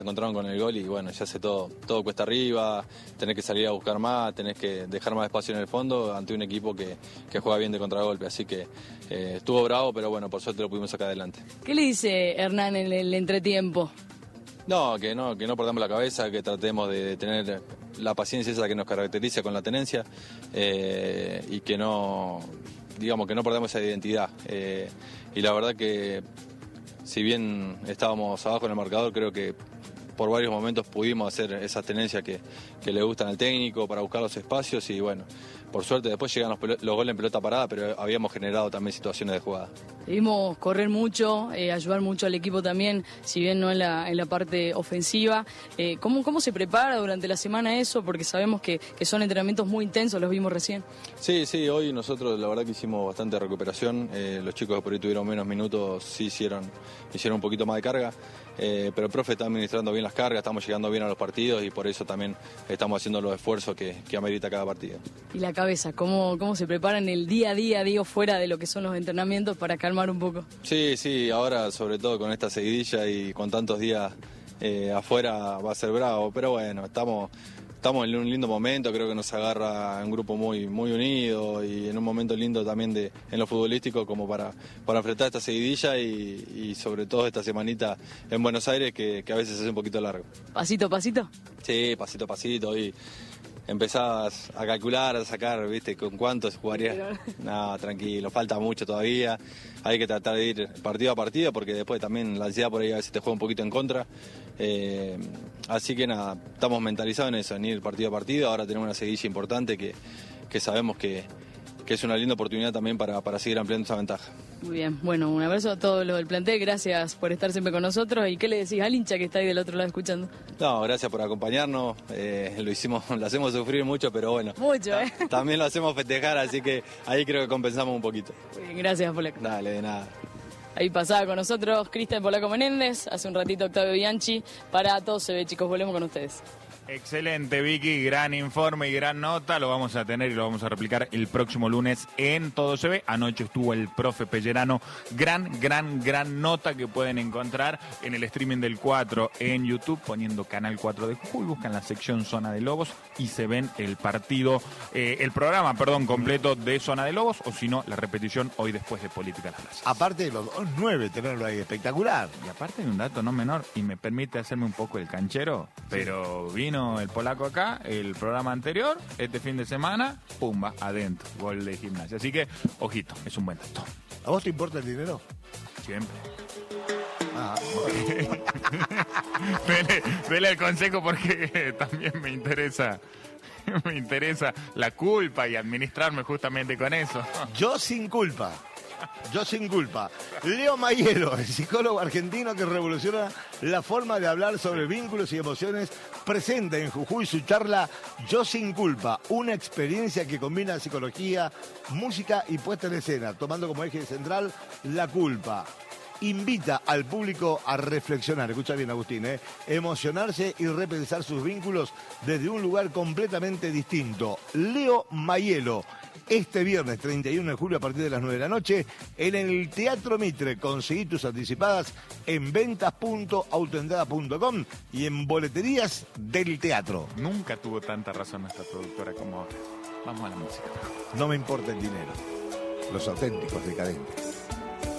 encontraron con el gol y bueno, ya hace todo cuesta arriba, tenés que salir a buscar más, tenés que dejar más espacio en el fondo ante un equipo que juega bien de contragolpe, así que estuvo bravo, pero bueno, por suerte lo pudimos sacar adelante. ¿Qué le dice Hernán en el entretiempo? No, que no perdamos la cabeza, que tratemos de tener la paciencia esa que nos caracteriza con la tenencia y que no perdamos esa identidad. Y la verdad que si bien estábamos abajo en el marcador, creo que por varios momentos pudimos hacer esas tenencias que le gustan al técnico para buscar los espacios y bueno, por suerte después llegan los goles en pelota parada, pero habíamos generado también situaciones de jugada. Debimos correr mucho, ayudar mucho al equipo también, si bien no en la parte ofensiva. ¿Cómo se prepara durante la semana eso? Porque sabemos que son entrenamientos muy intensos, los vimos recién. Sí, hoy nosotros la verdad que hicimos bastante recuperación. Los chicos que por ahí tuvieron menos minutos sí hicieron un poquito más de carga. Pero el profe está administrando bien las cargas, estamos llegando bien a los partidos y por eso también estamos haciendo los esfuerzos que amerita cada partido. ¿Y la cabeza? ¿Cómo se prepara en el día a día, digo, fuera de lo que son los entrenamientos para calmar un poco? Sí, ahora sobre todo con esta seguidilla y con tantos días afuera va a ser bravo, pero bueno, estamos en un lindo momento, creo que nos agarra un grupo muy unido y en un momento lindo también en lo futbolístico como para enfrentar esta seguidilla y sobre todo esta semanita en Buenos Aires que a veces es un poquito largo. ¿Pasito a pasito? Sí, pasito a pasito y empezás a calcular, a sacar, ¿viste? ¿Con cuántos jugarías? No, tranquilo, falta mucho todavía. Hay que tratar de ir partido a partido porque después también la ansiedad por ahí a veces te juega un poquito en contra. Así que nada, estamos mentalizados en eso, en ir partido a partido. Ahora tenemos una seguidilla importante que sabemos que es una linda oportunidad también para seguir ampliando esa ventaja. Muy bien, bueno, un abrazo a todos los del plantel, gracias por estar siempre con nosotros. ¿Y qué le decís al hincha que está ahí del otro lado escuchando? No, gracias por acompañarnos, lo hacemos sufrir mucho, pero bueno. Mucho, También lo hacemos festejar, así que ahí creo que compensamos un poquito. Muy bien, gracias, Polaco. Dale, de nada. Ahí pasaba con nosotros Cristian Polaco Menéndez, hace un ratito Octavio Bianchi. Para Todo Se Ve, chicos, volvemos con ustedes. Excelente, Vicky, gran informe y gran nota, lo vamos a tener y lo vamos a replicar el próximo lunes en Todo Se Ve. Anoche estuvo el profe Pellerano, gran nota que pueden encontrar en el streaming del 4 en YouTube, poniendo Canal 4 de Jujuy, buscan la sección Zona de Lobos y se ven el programa completo de Zona de Lobos, o si no, la repetición hoy después de Política a las Plazas. Aparte de los 9, tenerlo ahí espectacular. Y aparte de un dato no menor, y me permite hacerme un poco el canchero, pero vino el polaco acá, el programa anterior, este fin de semana, pumba, adentro, gol de Gimnasia. Así que, ojito, es un buen dato. ¿A vos te importa el dinero? Siempre. Dele el consejo porque también me interesa la culpa y administrarme justamente con eso. Yo sin culpa. Leo Mayelo, el psicólogo argentino que revoluciona la forma de hablar sobre vínculos y emociones, presenta en Jujuy su charla Yo sin culpa, una experiencia que combina psicología, música y puesta en escena, tomando como eje central la culpa. Invita al público a reflexionar, escucha bien Agustín, emocionarse y repensar sus vínculos desde un lugar completamente distinto. Leo Mayelo, este viernes 31 de julio a partir de las 9 de la noche en el Teatro Mitre. Conseguí tus anticipadas en ventas.autoentrada.com y en boleterías del teatro. Nunca tuvo tanta razón nuestra productora como ahora. Vamos a la música. No me importa el dinero, los auténticos decadentes.